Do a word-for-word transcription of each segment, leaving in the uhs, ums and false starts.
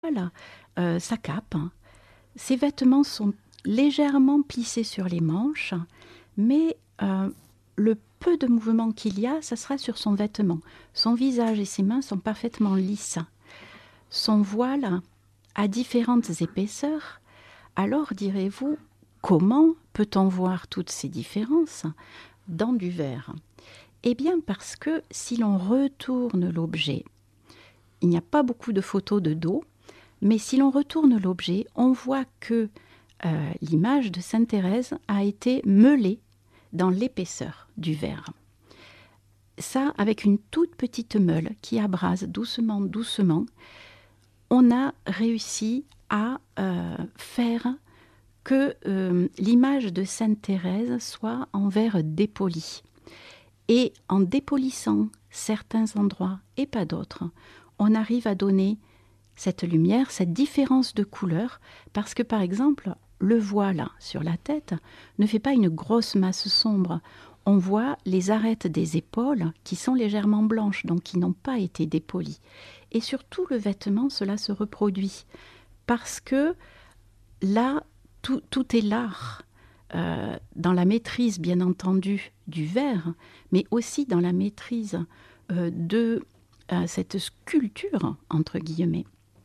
euh, sa cape. Ses vêtements sont légèrement plissés sur les manches, mais euh, le peu de mouvement qu'il y a, ça sera sur son vêtement. Son visage et ses mains sont parfaitement lisses. Son voile a différentes épaisseurs. Alors, direz-vous, comment peut-on voir toutes ces différences dans du verre ? Eh bien, parce que si l'on retourne l'objet, il n'y a pas beaucoup de photos de dos, mais si l'on retourne l'objet, on voit que euh, l'image de Sainte Thérèse a été meulée dans l'épaisseur du verre. Ça, avec une toute petite meule qui abrase doucement, doucement, on a réussi à euh, faire que euh, l'image de Sainte Thérèse soit en verre dépoli. Et en dépolissant certains endroits et pas d'autres, on arrive à donner cette lumière, cette différence de couleur, parce que par exemple, le voile sur la tête ne fait pas une grosse masse sombre. On voit les arêtes des épaules qui sont légèrement blanches, donc qui n'ont pas été dépolies. Et sur tout le vêtement, cela se reproduit, parce que là, tout, tout est l'art. Euh, dans la maîtrise, bien entendu, du verre, mais aussi dans la maîtrise euh, de euh, cette sculpture, entre guillemets.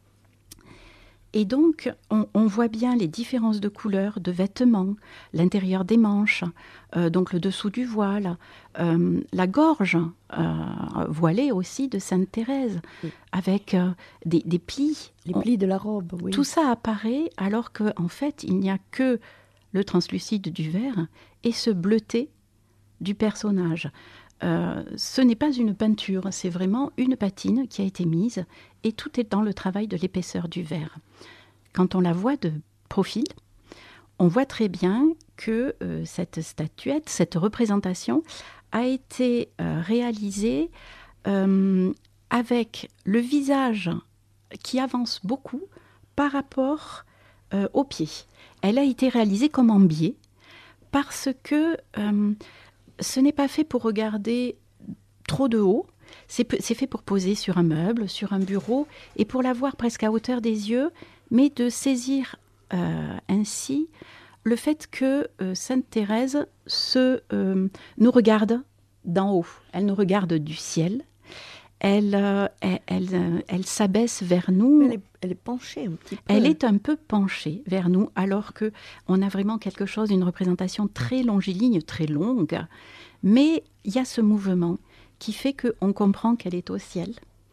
Et donc, on, on voit bien les différences de couleurs, de vêtements, l'intérieur des manches, euh, donc le dessous du voile, euh, la gorge euh, voilée aussi de Sainte Thérèse, oui. avec euh, des, des plis. Les plis on, de la robe, oui. Tout ça apparaît alors qu'en fait, il n'y a que le translucide du verre et ce bleuté du personnage. Euh, ce n'est pas une peinture, c'est vraiment une patine qui a été mise et tout est dans le travail de l'épaisseur du verre. Quand on la voit de profil, on voit très bien que euh, cette statuette, cette représentation a été euh, réalisée euh, avec le visage qui avance beaucoup par rapport euh, aux pieds. Elle a été réalisée comme en biais parce que euh, ce n'est pas fait pour regarder trop de haut, c'est, c'est fait pour poser sur un meuble, sur un bureau, et pour la voir presque à hauteur des yeux, mais de saisir euh, ainsi le fait que euh, Sainte Thérèse se, euh, nous regarde d'en haut. Elle nous regarde du ciel, elle, euh, elle, elle, elle s'abaisse vers nous. Elle est, elle est penchée un petit peu. Elle est un peu penchée vers nous, alors qu'on a vraiment quelque chose, une représentation très longiligne, très longue. Mais il y a ce mouvement qui fait qu'on comprend qu'elle est au ciel.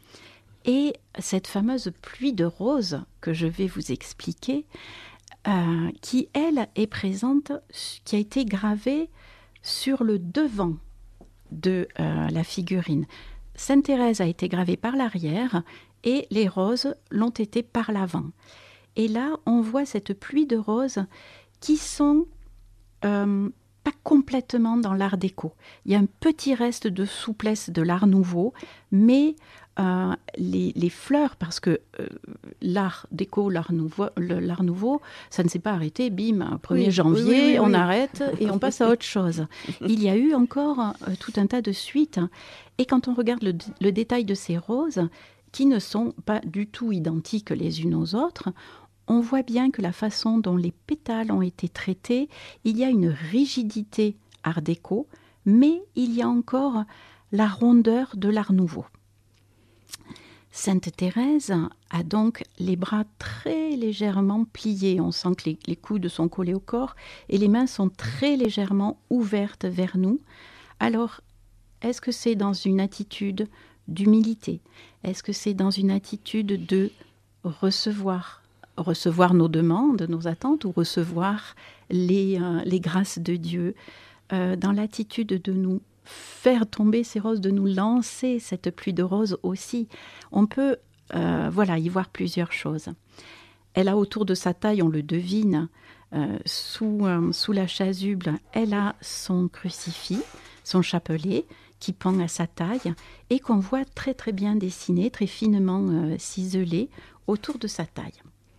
Et cette fameuse pluie de roses que je vais vous expliquer, euh, qui, elle, est présente, qui a été gravée sur le devant de euh, la figurine. Sainte Thérèse a été gravée par l'arrière et les roses l'ont été par l'avant. Et là, on voit cette pluie de roses qui sont euh, pas complètement dans l'art déco. Il y a un petit reste de souplesse de l'art nouveau, mais euh, les, les fleurs, parce que euh, l'art déco, l'art nouveau, le, l'art nouveau, ça ne s'est pas arrêté, bim, premier janvier, oui, oui, oui, on oui. arrête et on passe à autre chose. Il y a eu encore euh, tout un tas de suites, et quand on regarde le, le détail de ces roses, qui ne sont pas du tout identiques les unes aux autres, on voit bien que la façon dont les pétales ont été traités, il y a une rigidité art déco, mais il y a encore la rondeur de l'art nouveau. Sainte Thérèse a donc les bras très légèrement pliés. On sent que les, les coudes sont collés au corps et les mains sont très légèrement ouvertes vers nous. Alors, est-ce que c'est dans une attitude d'humilité ? Est-ce que c'est dans une attitude de recevoir ? Recevoir nos demandes, nos attentes, ou recevoir les, euh, les grâces de Dieu, euh, dans l'attitude de nous faire tomber ces roses, de nous lancer cette pluie de roses aussi. On peut euh, voilà, y voir plusieurs choses. Elle a autour de sa taille, on le devine, euh, sous, euh, sous la chasuble, elle a son crucifix, son chapelet, qui pend à sa taille, et qu'on voit très très bien dessiné, très finement euh, ciselé, autour de sa taille.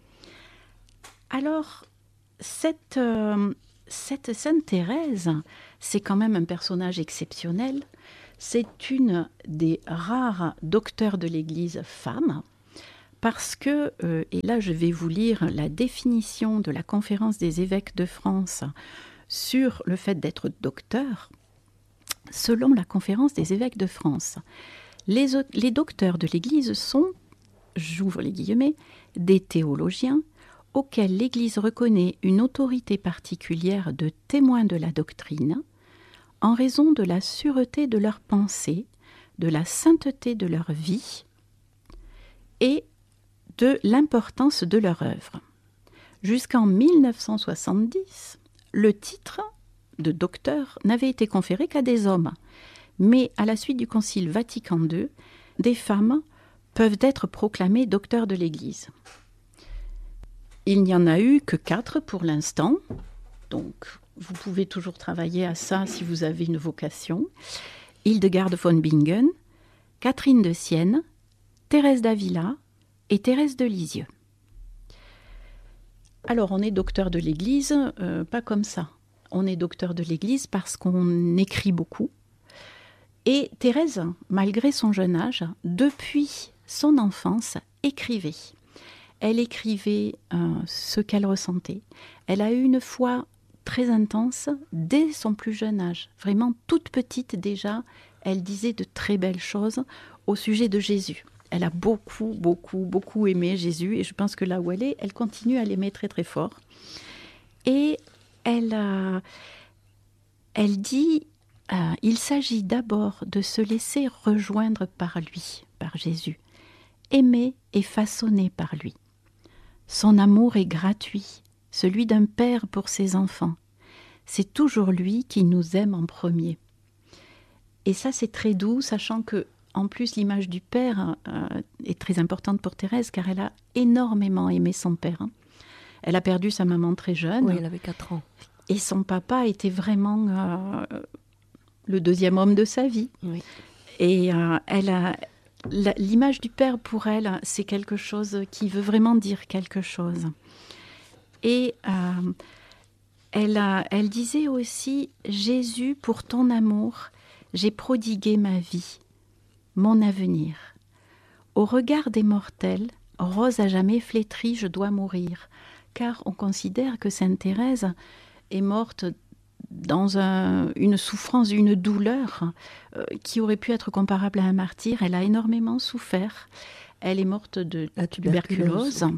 Alors, cette, euh, cette Sainte Thérèse, c'est quand même un personnage exceptionnel. C'est une des rares docteurs de l'Église femmes, parce que, euh, et là je vais vous lire la définition de la Conférence des évêques de France sur le fait d'être docteur. Selon la Conférence des évêques de France, les, les docteurs de l'Église sont, j'ouvre les guillemets, des théologiens auxquels l'Église reconnaît une autorité particulière de témoins de la doctrine en raison de la sûreté de leurs pensées, de la sainteté de leur vie et de l'importance de leur œuvre. Jusqu'en mille neuf cent soixante-dix, le titre de docteur n'avait été conféré qu'à des hommes. Mais à la suite du Concile Vatican deux, des femmes peuvent être proclamées docteurs de l'Église. Il n'y en a eu que quatre pour l'instant, donc vous pouvez toujours travailler à ça si vous avez une vocation. Hildegarde von Bingen, Catherine de Sienne, Thérèse d'Avila et Thérèse de Lisieux. Alors on est docteur de l'Église, euh, pas comme ça. On est docteur de l'Église parce qu'on écrit beaucoup. Et Thérèse, malgré son jeune âge, depuis son enfance, écrivait. Elle écrivait euh, ce qu'elle ressentait. Elle a eu une foi très intense dès son plus jeune âge. Vraiment toute petite déjà, elle disait de très belles choses au sujet de Jésus. Elle a beaucoup, beaucoup, beaucoup aimé Jésus et je pense que là où elle est, elle continue à l'aimer très, très fort. Et elle, euh, elle dit, euh, il s'agit d'abord de se laisser rejoindre par lui, par Jésus, aimer et façonner par lui. Son amour est gratuit, celui d'un père pour ses enfants. C'est toujours lui qui nous aime en premier. Et ça, c'est très doux, sachant que, en plus, l'image du père euh, est très importante pour Thérèse, car elle a énormément aimé son père. Hein. Elle a perdu sa maman très jeune. Oui, elle avait quatre ans. Et son papa était vraiment euh, le deuxième homme de sa vie. Oui. Et euh, elle a, la, l'image du père, pour elle, c'est quelque chose qui veut vraiment dire quelque chose. Et euh, elle, a, elle disait aussi, « Jésus, pour ton amour, j'ai prodigué ma vie, mon avenir. Au regard des mortels, rose à jamais flétrie, je dois mourir. » Car on considère que Sainte Thérèse est morte dans un, une souffrance, une douleur euh, qui aurait pu être comparable à un martyre. Elle a énormément souffert. Elle est morte de La tuberculose. tuberculose.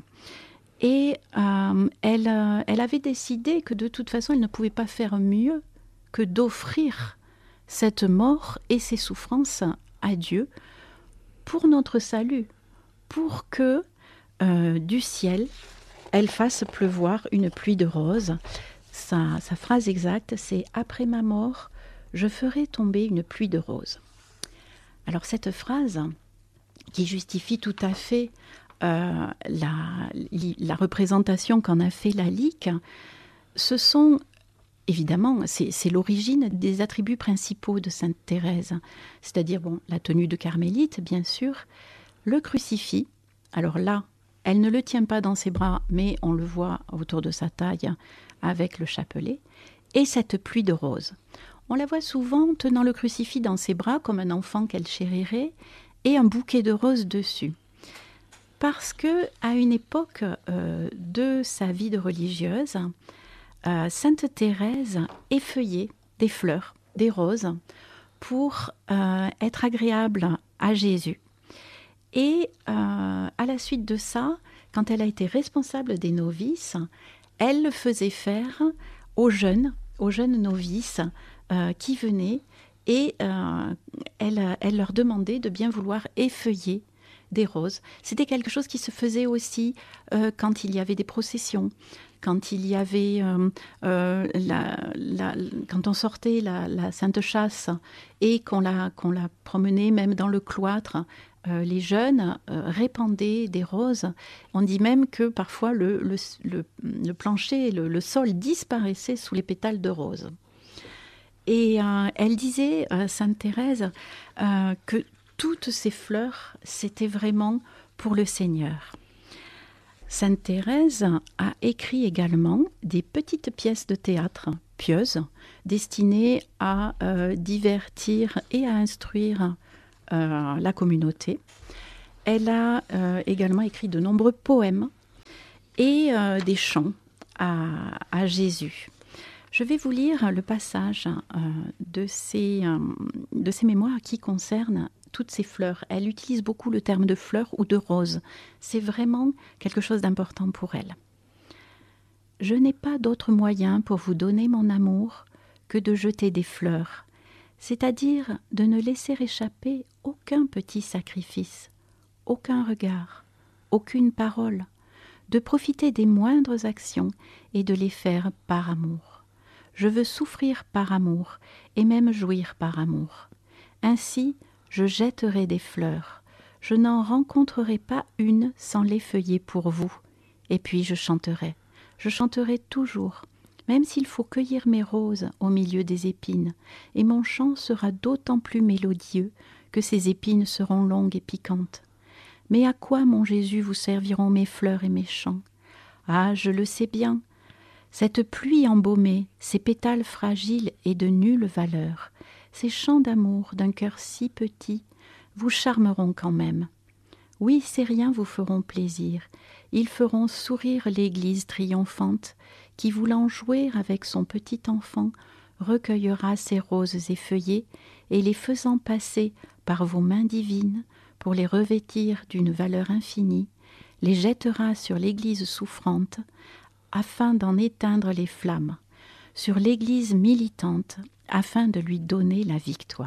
Et euh, elle, euh, elle avait décidé que de toute façon, elle ne pouvait pas faire mieux que d'offrir cette mort et ces souffrances à Dieu pour notre salut, pour que euh, du ciel, elle fasse pleuvoir une pluie de roses. Sa, sa phrase exacte, c'est « Après ma mort, je ferai tomber une pluie de roses ». Alors cette phrase, qui justifie tout à fait euh, la, la représentation qu'en a fait Lalique, ce sont, évidemment, c'est, c'est l'origine des attributs principaux de Sainte Thérèse, c'est-à-dire bon, la tenue de carmélite, bien sûr, le crucifix. Alors là, elle ne le tient pas dans ses bras, mais on le voit autour de sa taille avec le chapelet. Et cette pluie de roses. On la voit souvent tenant le crucifix dans ses bras comme un enfant qu'elle chérirait et un bouquet de roses dessus. Parce que à une époque euh, de sa vie de religieuse, euh, Sainte Thérèse effeuillait des fleurs, des roses, pour euh, être agréable à Jésus. Et euh, à la suite de ça, quand elle a été responsable des novices, elle le faisait faire aux jeunes, aux jeunes novices euh, qui venaient et euh, elle, elle leur demandait de bien vouloir effeuiller des roses. C'était quelque chose qui se faisait aussi euh, quand il y avait des processions, quand il y avait euh, euh, la, la, quand on sortait la, la Sainte Chasse et qu'on la, qu'on la promenait même dans le cloître. Euh, les jeunes euh, répandaient des roses. On dit même que parfois le, le, le, le plancher, le, le sol disparaissait sous les pétales de roses. Et euh, elle disait, euh, Sainte Thérèse, euh, que toutes ces fleurs, c'était vraiment pour le Seigneur. Sainte Thérèse a écrit également des petites pièces de théâtre pieuses destinées à euh, divertir et à instruire Euh, la communauté. elle a euh, également écrit de nombreux poèmes et euh, des chants à, à Jésus. Je vais vous lire le passage euh, de, ces, euh, de ces mémoires qui concernent toutes ces fleurs. Elle utilise beaucoup le terme de fleurs ou de roses. C'est vraiment quelque chose d'important pour elle. « Je n'ai pas d'autre moyen pour vous donner mon amour que de jeter des fleurs, c'est-à-dire de ne laisser échapper aucun petit sacrifice, aucun regard, aucune parole, de profiter des moindres actions et de les faire par amour. Je veux souffrir par amour et même jouir par amour. Ainsi, je jetterai des fleurs. Je n'en rencontrerai pas une sans l'effeuiller pour vous. Et puis je chanterai. Je chanterai toujours, même s'il faut cueillir mes roses au milieu des épines. Et mon chant sera d'autant plus mélodieux que ces épines seront longues et piquantes. Mais à quoi, mon Jésus, vous serviront mes fleurs et mes chants? Ah, je le sais bien. Cette pluie embaumée, ces pétales fragiles et de nulle valeur, ces chants d'amour d'un cœur si petit, vous charmeront quand même. Oui, ces riens vous feront plaisir. Ils feront sourire l'église triomphante qui, voulant jouer avec son petit enfant, recueillera ses roses effeuillées et les faisant passer par vos mains divines pour les revêtir d'une valeur infinie, les jettera sur l'église souffrante afin d'en éteindre les flammes, sur l'église militante afin de lui donner la victoire. »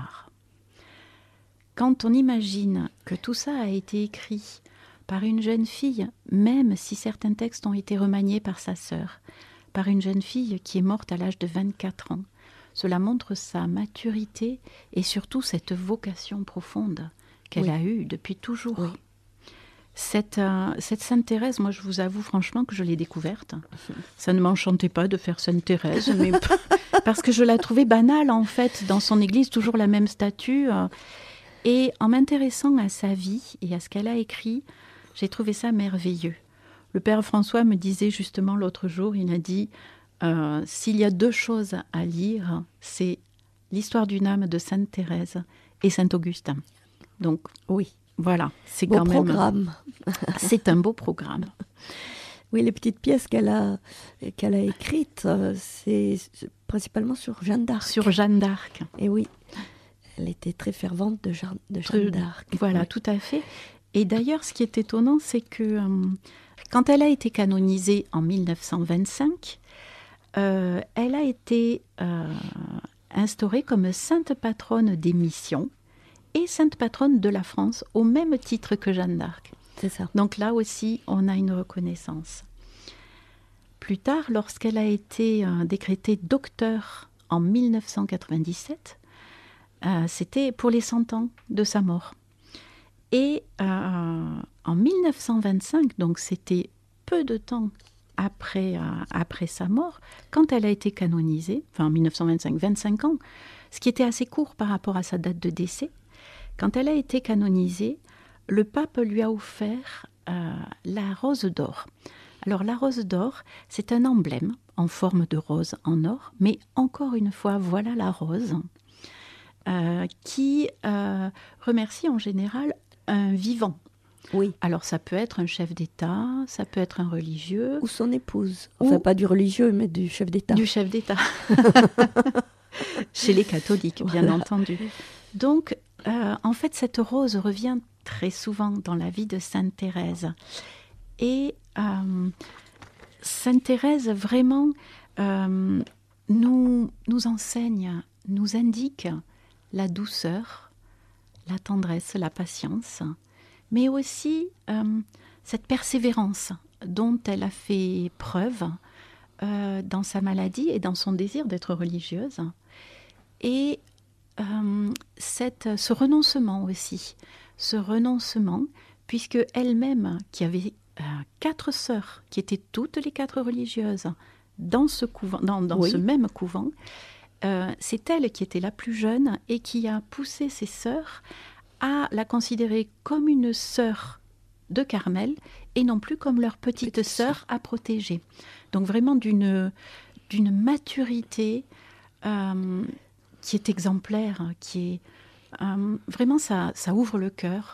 Quand on imagine que tout ça a été écrit par une jeune fille, même si certains textes ont été remaniés par sa sœur, par une jeune fille qui est morte à l'âge de vingt-quatre ans, cela montre sa maturité et surtout cette vocation profonde qu'elle oui. a eue depuis toujours. Oui. Cette, euh, cette Sainte Thérèse, moi je vous avoue franchement que je l'ai découverte. Ça ne m'enchantait pas de faire Sainte Thérèse, mais parce que je la trouvais banale en fait, dans son église, toujours la même statue. Euh, et en m'intéressant à sa vie et à ce qu'elle a écrit, j'ai trouvé ça merveilleux. Le Père François me disait justement l'autre jour, il a dit euh, s'il y a deux choses à lire, c'est l'histoire d'une âme de Sainte Thérèse et Saint Augustin. Donc oui, voilà, c'est beau quand même programme. C'est un beau programme. Oui, les petites pièces qu'elle a qu'elle a écrites, c'est principalement sur Jeanne d'Arc. Sur Jeanne d'Arc. Et oui, elle était très fervente de Jeanne, de Jeanne d'Arc. Voilà, oui. Tout à fait. Et d'ailleurs, ce qui est étonnant, c'est que euh, quand elle a été canonisée en mille neuf cent vingt-cinq, euh, elle a été euh, instaurée comme sainte patronne des missions et sainte patronne de la France, au même titre que Jeanne d'Arc. C'est ça. Donc là aussi, on a une reconnaissance. Plus tard, lorsqu'elle a été euh, décrétée docteur en mille neuf cent quatre-vingt-dix-sept, euh, c'était pour les cent ans de sa mort. Et euh, en mille neuf cent vingt-cinq, donc c'était peu de temps après, euh, après sa mort, quand elle a été canonisée, enfin en mille neuf cent vingt-cinq, vingt-cinq ans, ce qui était assez court par rapport à sa date de décès, quand elle a été canonisée, le pape lui a offert euh, la rose d'or. Alors la rose d'or, c'est un emblème en forme de rose en or, mais encore une fois, voilà la rose euh, qui euh, remercie en général un vivant. Oui. Alors ça peut être un chef d'État, ça peut être un religieux. Ou son épouse. Enfin, Ou... pas du religieux, mais du chef d'État. Du chef d'État. Chez les catholiques, bien voilà. entendu. Donc, euh, en fait, cette rose revient très souvent dans la vie de Sainte Thérèse. Et euh, Sainte Thérèse, vraiment, euh, nous, nous enseigne, nous indique la douceur, la tendresse, la patience, mais aussi euh, cette persévérance dont elle a fait preuve euh, dans sa maladie et dans son désir d'être religieuse. Et euh, cette, ce renoncement aussi, ce renoncement, puisque elle-même, qui avait euh, quatre sœurs, qui étaient toutes les quatre religieuses dans ce, couvent, dans, dans oui. ce même couvent, euh, c'est elle qui était la plus jeune et qui a poussé ses sœurs à la considérer comme une sœur de Carmel et non plus comme leur petite, petite sœur, sœur à protéger. Donc vraiment d'une, d'une maturité euh, qui est exemplaire, qui est euh, vraiment ça, ça ouvre le cœur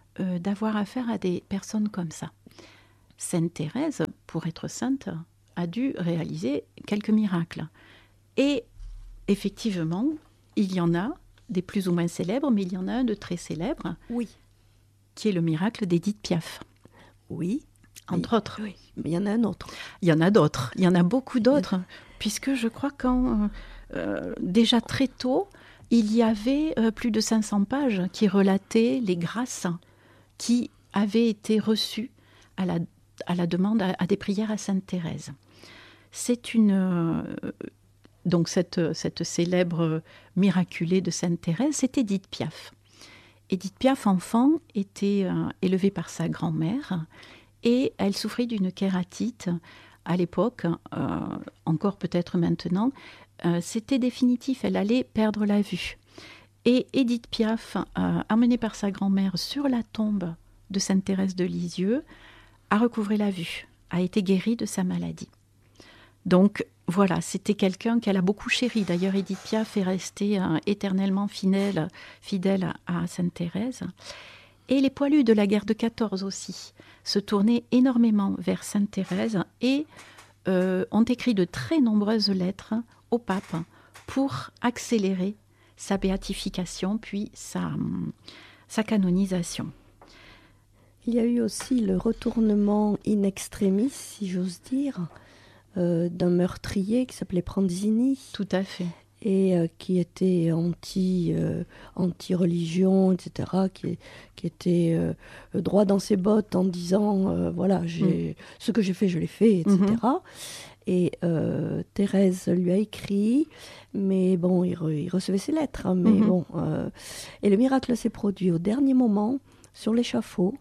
euh, d'avoir affaire à des personnes comme ça. Sainte Thérèse, pour être sainte, a dû réaliser quelques miracles. Et effectivement, il y en a des plus ou moins célèbres, mais il y en a un de très célèbre, oui. qui est le miracle d'Édith Piaf. Oui. Entre mais, autres. Oui, mais il y en a un autre. Il y en a d'autres. Il y en a beaucoup d'autres, oui. Puisque je crois qu'en euh, déjà très tôt, il y avait euh, plus de cinq cents pages qui relataient les grâces qui avaient été reçues à la, à la demande, à, à des prières à Sainte Thérèse. C'est une... Euh, donc cette, cette célèbre miraculée de Sainte Thérèse, c'est Édith Piaf. Édith Piaf, enfant, était euh, élevée par sa grand-mère et elle souffrait d'une kératite à l'époque, euh, encore peut-être maintenant. Euh, c'était définitif, elle allait perdre la vue. Et Édith Piaf, euh, emmenée par sa grand-mère sur la tombe de Sainte Thérèse de Lisieux, a recouvré la vue, a été guérie de sa maladie. Donc voilà, c'était quelqu'un qu'elle a beaucoup chéri. D'ailleurs, Édith Piaf est restée euh, éternellement fidèle, fidèle à Sainte Thérèse. Et les poilus de la guerre de quatorze aussi se tournaient énormément vers Sainte Thérèse et euh, ont écrit de très nombreuses lettres au pape pour accélérer sa béatification puis sa, sa canonisation. Il y a eu aussi le retournement in extremis, si j'ose dire, euh, d'un meurtrier qui s'appelait Pranzini. Tout à fait. Et euh, qui était anti, euh, anti-religion, et cetera, qui, qui était euh, droit dans ses bottes en disant, euh, voilà, j'ai, mm. ce que j'ai fait, je l'ai fait, et cetera. Mm-hmm. Et euh, Thérèse lui a écrit, mais bon, il, re, il recevait ses lettres, hein, mais mm-hmm. bon. Euh, et le miracle s'est produit au dernier moment, sur l'échafaud.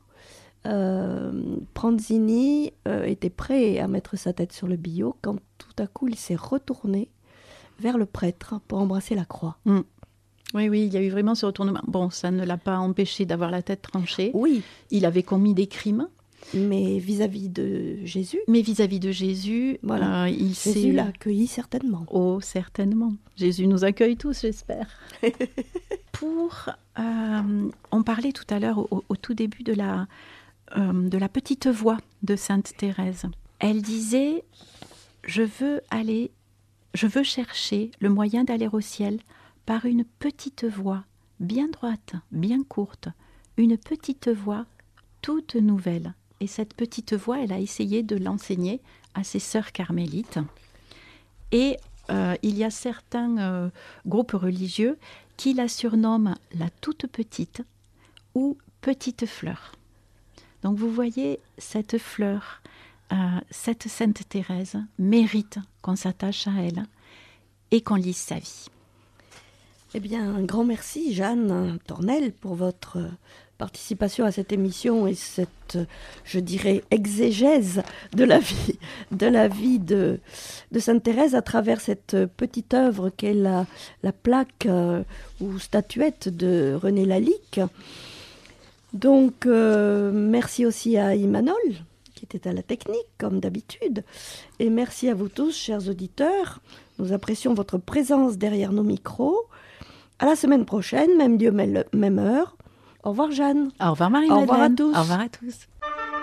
Euh, Pranzini euh, était prêt à mettre sa tête sur le billot quand tout à coup il s'est retourné vers le prêtre pour embrasser la croix. Mmh. Oui, oui, il y a eu vraiment ce retournement. Bon, ça ne l'a pas empêché d'avoir la tête tranchée. Oui. Il avait commis des crimes. Mais vis-à-vis de Jésus. Mais vis-à-vis de Jésus, voilà. euh, il Jésus s'est... l'a accueilli certainement. Oh, certainement. Jésus nous accueille tous, j'espère. Pour, euh, on parlait tout à l'heure au, au tout début de la, euh, de la petite voix de Sainte Thérèse. Elle disait, je veux aller... Je veux chercher le moyen d'aller au ciel par une petite voie, bien droite, bien courte, une petite voie toute nouvelle. Et cette petite voie, elle a essayé de l'enseigner à ses sœurs carmélites. Et euh, il y a certains euh, groupes religieux qui la surnomment la toute petite ou petite fleur. Donc vous voyez cette fleur. Euh, cette Sainte Thérèse mérite qu'on s'attache à elle et qu'on lise sa vie. Eh bien, un grand merci, Jeanne Tornel, pour votre participation à cette émission et cette, je dirais, exégèse de la vie de, la vie de, de Sainte Thérèse à travers cette petite œuvre qu'est la, la plaque euh, ou statuette de René Lalique. Donc, euh, merci aussi à Imanol, qui était à la technique, comme d'habitude. Et merci à vous tous, chers auditeurs. Nous apprécions votre présence derrière nos micros. À la semaine prochaine, même lieu, même heure. Au revoir, Jeanne. Au revoir, Marie-Madeleine. Au revoir à tous. Au revoir à tous.